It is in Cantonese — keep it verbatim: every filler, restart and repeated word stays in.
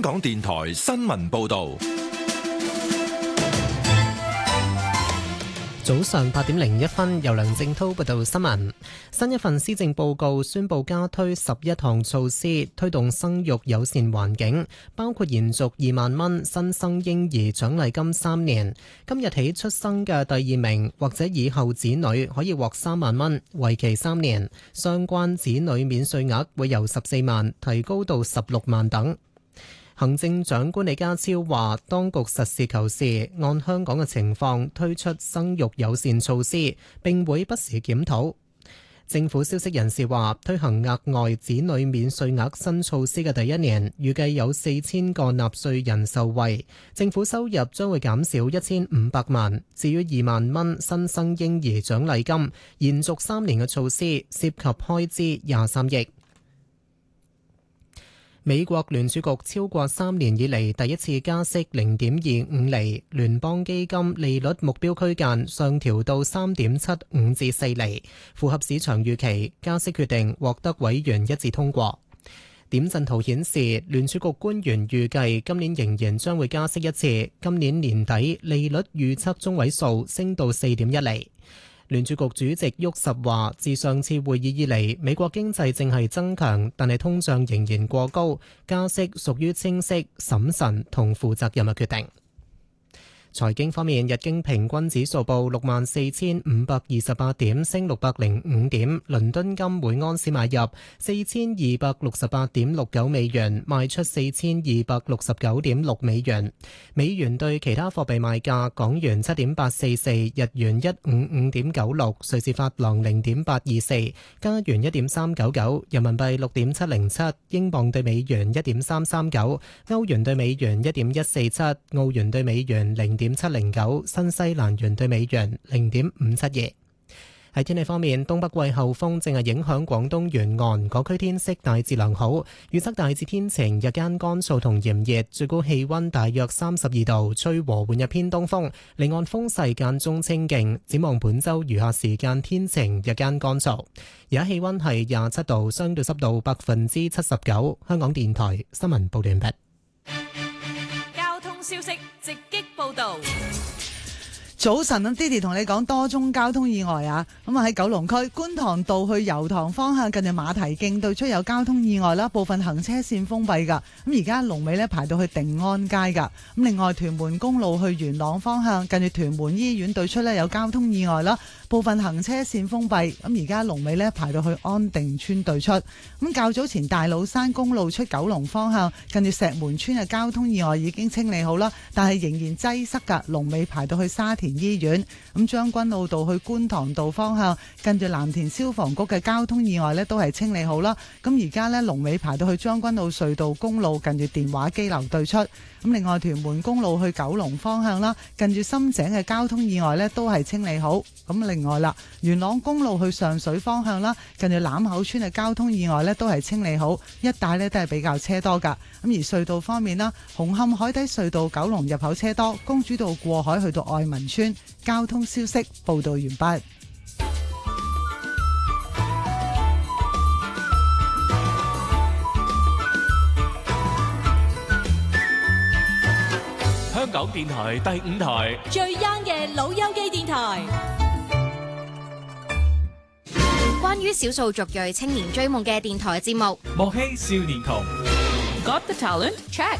香港電台新聞報道。 早上八點零一分，由梁正濤報道新聞。新一份施政報告宣布加推十一項措施，推動生育友善環境，包括延續二萬蚊新生嬰兒獎勵金三年。今日起出生嘅第二名或者以後子女可以獲三萬蚊，為期三年。相關子女免稅額會由十四萬提高到十六萬等。行政長官李家超話，當局實事求是，按香港嘅情況推出生育友善措施，並會不時檢討。政府消息人士話，推行額外子女免稅額新措施嘅第一年，預計有四千個納稅人受惠，政府收入將會減少一千五百萬。至於二萬蚊新生嬰兒獎勵金，延續三年嘅措施，涉及開支廿三億。美國聯儲局超過三年以嚟第一次加息零點二五厘，聯邦基金利率目標區間上調到三點七五至四厘，符合市場預期。加息決定獲得委員一致通過。點陣圖顯示，聯儲局官員預計今年仍然將會加息一次，今年年底利率預測中位數升到四點一厘。聯儲局主席沃什話，自上次會議以嚟，美國經濟正係增強，但係通脹仍然過高，加息屬於清晰、審慎同負責任嘅決定。財經方面，日經平均指數報六萬四千五百二十八點，升六百零五點。倫敦金每盎司買入四千二百六十八點六九美元，賣出四千二百六十九點六美元。美元對其他貨幣賣價：港元七點八四四，日元一五五點九六，瑞士法郎零點八二四，加元一點三九九，人民幣六點七零七，英鎊對美元一點三三九，歐元對美元一點一四七，澳元對美元零點七零九，新西蘭元對美元零點五七二。喺天氣方面，東北季候風正係影響廣東沿岸，各區天色大致良好，預測大致天晴，日間乾燥同炎熱，最高氣溫大約三十二度，吹和緩日偏東風，離岸風勢間中清勁。展望本週餘下時間天晴，日間乾燥。而家氣溫係廿七度，相對濕度百分之七十九。香港電台新聞報道完畢。 消息直擊報道。 早晨啊 Didi 同你講多宗交通意外啊！咁啊喺九龍區觀塘道去油塘方向，近住馬蹄徑對出有交通意外啦，部分行車線封閉噶。咁而家龍尾呢排到去定安街噶。咁另外屯門公路去元朗方向，近住屯門醫院對出呢有交通意外啦，部分行車線封閉。咁而家龍尾呢排到去安定村對出。咁較早前大老山公路出九龍方向，近住石門村嘅交通意外已經清理好啦，但係仍然擠塞噶，龍尾排到去沙田醫院。咁將軍澳道去觀塘道方向，近住藍田消防局嘅交通意外呢都係清理好啦。咁而家呢，龍尾排到去將軍澳隧道公路，近住電話機樓對出。咁另外屯門公路去九龍方向啦，近住深井嘅交通意外呢都係清理好。咁另外啦，元朗公路去上水方向啦，近住欖口村嘅交通意外呢都係清理好，一帶呢都係比較車多噶。咁而隧道方面啦，紅磡海底隧道九龍入口車多，公主道過海去到愛民村。交通消息報道完畢。 香港電台第五台最 young 嘅老友記電台， 關於少數族裔青年追夢嘅電台節目。 莫欺少年窮。 Got the talent? Check.